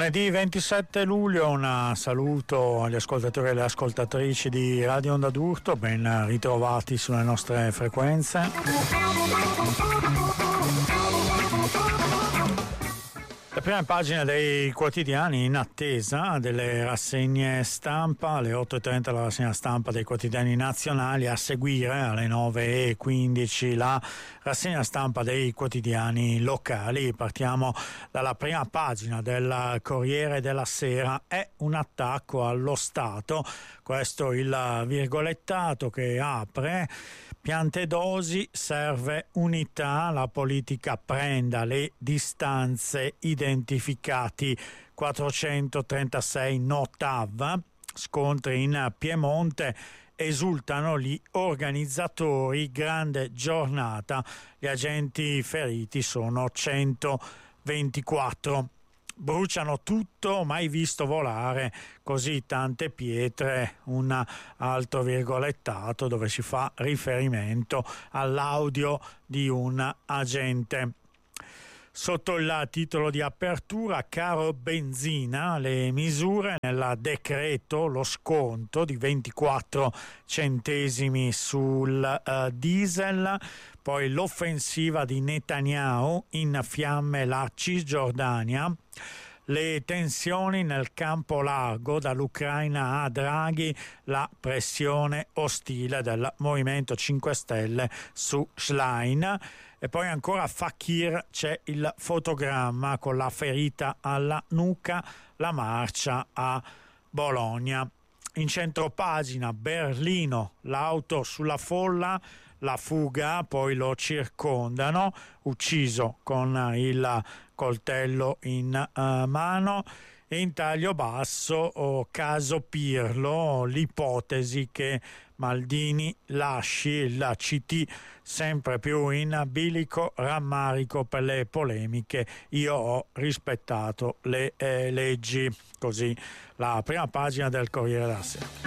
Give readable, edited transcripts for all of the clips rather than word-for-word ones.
Lunedì 27 luglio, un saluto agli ascoltatori e alle ascoltatrici di Radio Onda d'Urto, ben ritrovati sulle nostre frequenze. Le prime pagine dei quotidiani in attesa delle rassegne stampa, alle 8.30 la rassegna stampa dei quotidiani nazionali, a seguire alle 9.15 la rassegna stampa dei quotidiani locali. Partiamo dalla prima pagina del Corriere della Sera. È un attacco allo Stato, questo il virgolettato che apre. Piantedosi, serve unità, la politica prenda le distanze, identificati 436 no TAV, scontri in Piemonte, esultano gli organizzatori, grande giornata, gli agenti feriti sono 124. Bruciano tutto, mai visto volare così tante pietre, un altro virgolettato dove si fa riferimento all'audio di un agente. Sotto il titolo di apertura, caro benzina, le misure nel decreto, lo sconto di 24 centesimi sul diesel, poi l'offensiva di Netanyahu, in fiamme la Cisgiordania, le tensioni nel campo largo, dall'Ucraina a Draghi, la pressione ostile del Movimento 5 Stelle su Schlein. E poi ancora Fakir, c'è il fotogramma con la ferita alla nuca, la marcia a Bologna. In centropagina Berlino, l'auto sulla folla, la fuga, poi lo circondano, ucciso con il coltello in mano. E in taglio basso, caso Pirlo, l'ipotesi che Maldini lasci il CT sempre più in bilico, rammarico per le polemiche, io ho rispettato le leggi. Così la prima pagina del Corriere della Sera.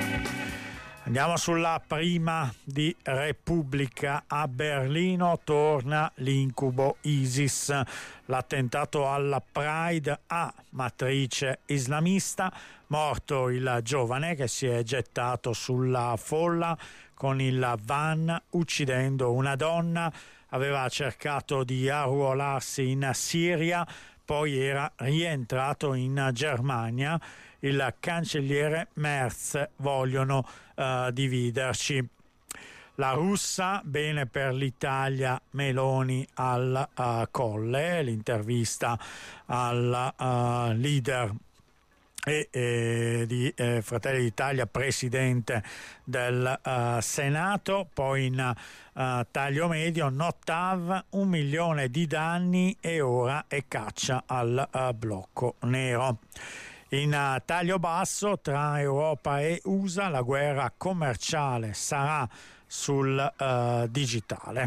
Andiamo sulla prima di Repubblica. A Berlino torna l'incubo ISIS, l'attentato alla Pride a matrice islamista, morto il giovane che si è gettato sulla folla con il van uccidendo una donna, aveva cercato di arruolarsi in Siria, poi era rientrato in Germania. Il cancelliere Merz, vogliono dividerci. La russa, bene per l'Italia, Meloni al Colle, l'intervista al leader di Fratelli d'Italia, presidente del Senato. Poi in taglio medio, no TAV, 1 milione di danni e ora è caccia al blocco nero. In taglio basso, tra Europa e USA, la guerra commerciale sarà sul digitale.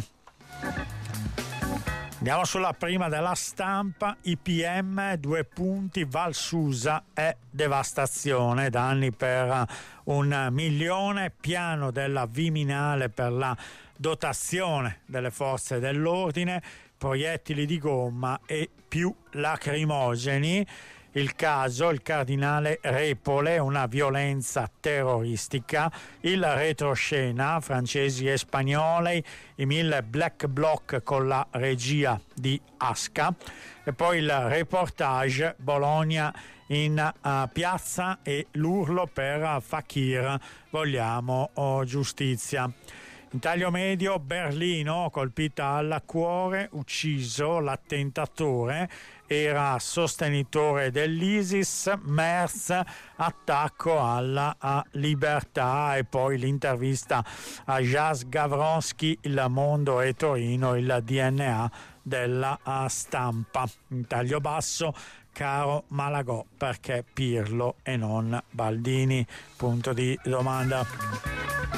Andiamo sulla prima della Stampa. IPM, 2 punti, Val Susa è devastazione, danni per 1 milione, piano della Viminale per la dotazione delle forze dell'ordine, proiettili di gomma e più lacrimogeni. Il caso, il cardinale Repole, una violenza terroristica, il retroscena, francesi e spagnoli, i 1000 Black Bloc con la regia di Asca, e poi il reportage, Bologna in piazza e l'urlo per Fakir, vogliamo giustizia. In taglio medio, Berlino, colpita al cuore, ucciso l'attentatore, era sostenitore dell'ISIS, Merz, attacco alla libertà. E poi l'intervista a Jas Gavronsky, Il Mondo e Torino, il DNA della Stampa. In taglio basso, caro Malagò, perché Pirlo e non Baldini? Punto di domanda.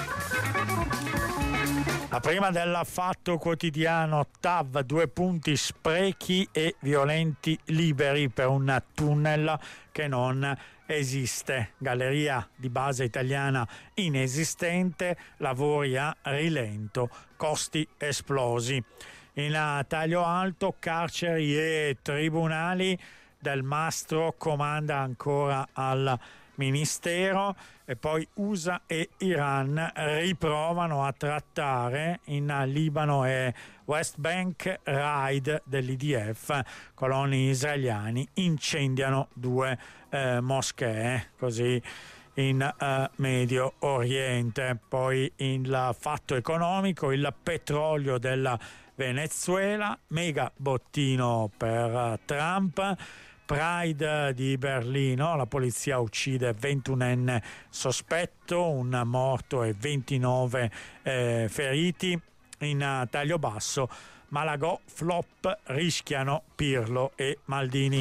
La prima del Fatto Quotidiano, TAV, 2 punti, sprechi e violenti liberi per un tunnel che non esiste. Galleria di base italiana inesistente, lavori a rilento, costi esplosi. In taglio alto, carceri e tribunali, Del Mastro comanda ancora al Ministero. E poi USA e Iran riprovano a trattare in Libano e West Bank. Raid dell'IDF, coloni israeliani incendiano 2 moschee, così in Medio Oriente. Poi il fatto economico: il petrolio della Venezuela, mega bottino per Trump. Pride di Berlino, la polizia uccide 21enne sospetto, un morto e 29 feriti. In taglio basso, Malagò flop, rischiano Pirlo e Maldini.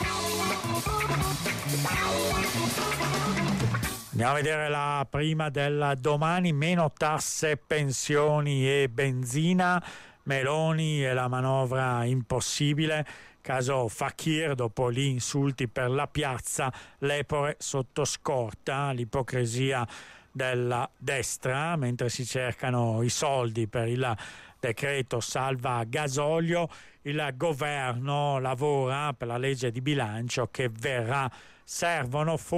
Andiamo a vedere la prima del domani: meno tasse, pensioni e benzina. Meloni e la manovra impossibile. Caso Fakir, dopo gli insulti per la piazza, l'Epore sotto scorta, l'ipocrisia della destra, mentre si cercano i soldi per il decreto salva gasolio. Il governo lavora per la legge di bilancio che verrà. Servono